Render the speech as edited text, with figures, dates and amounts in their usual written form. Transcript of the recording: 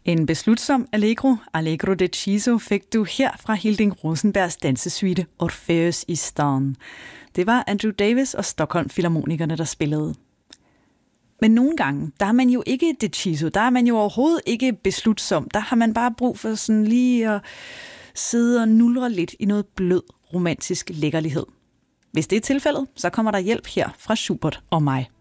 En beslutsom Allegro deciso fik du her fra Hilding Rosenbergs dansesuite Orpheus i Stan. Det var Andrew Davis og Stockholm Filharmonikerne, der spillede. Men nogle gange, der er man jo ikke deciso, der er man jo overhovedet ikke beslutsom. Der har man bare brug for sådan lige at sidde og nulre lidt i noget blød, romantisk lækkerlighed. Hvis det er tilfældet, så kommer der hjælp her fra Schubert og mig.